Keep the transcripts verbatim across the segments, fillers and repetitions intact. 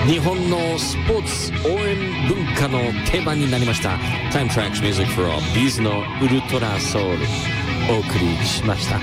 日本のスポーツ応援文化の定番になりました Time Tracks Music for All ビーズのウルトラソウルお送りしました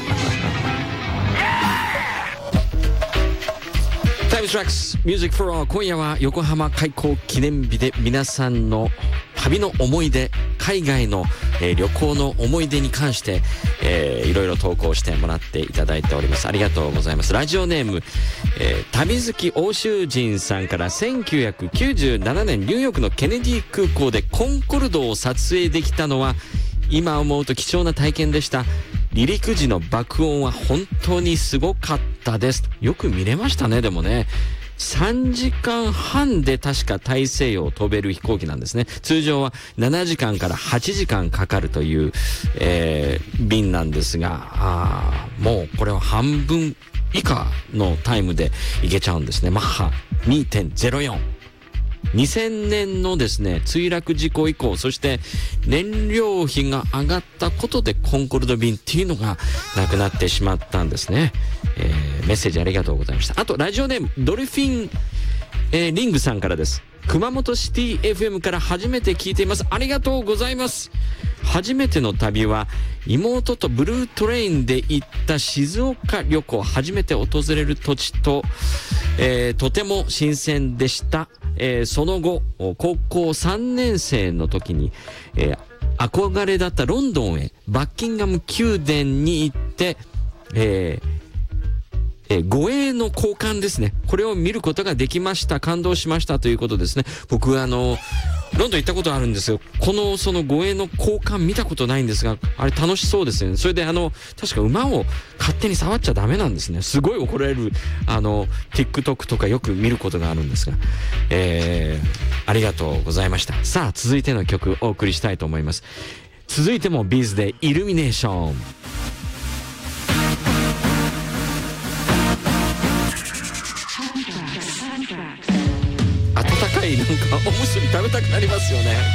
Time Tracks Music for All 今夜は横浜開港記念日で皆さんの旅の思い出海外の、えー、旅行の思い出に関して、えー、いろいろ投稿してもらっていただいております。ありがとうございます。ラジオネーム、えー、旅好き欧州人さんからせんきゅうひゃくきゅうじゅうななねんニューヨークのケネディ空港でコンコルドを撮影できたのは今思うと貴重な体験でした。離陸時の爆音は本当にすごかったです。よく見れましたね。でもねさんじかんはんで確か大西洋を飛べる飛行機なんですね。通常はななじかんからはちじかんかかるという、えー、便なんですが、あもうこれは半分以下のタイムで行けちゃうんですね。マッハ にてんゼロよん。にせんねんのですね墜落事故以降、そして燃料費が上がったことでコンコルド便っていうのがなくなってしまったんですね。えー、メッセージありがとうございました。あとラジオネームドルフィン、えー、リングさんからです。熊本シティ エフエム から初めて聞いています。ありがとうございます。初めての旅は妹とブルートレインで行った静岡旅行。初めて訪れる土地と、えー、とても新鮮でした。えー、その後高校さんねん生の時に、えー、憧れだったロンドンへバッキンガム宮殿に行って、えーえー、護衛の交換ですね、これを見ることができました。感動しましたということですね。僕はあのロンドン行ったことあるんですよ。このその護衛の交換見たことないんですが、あれ楽しそうですよね。それであの確か馬を勝手に触っちゃダメなんですね。すごい怒られるあの TikTok とかよく見ることがあるんですが、えー、ありがとうございました。さあ続いての曲お送りしたいと思います。続いてもビーズでイルミネーション。温かいなんかおむすび食べたくなりますよね。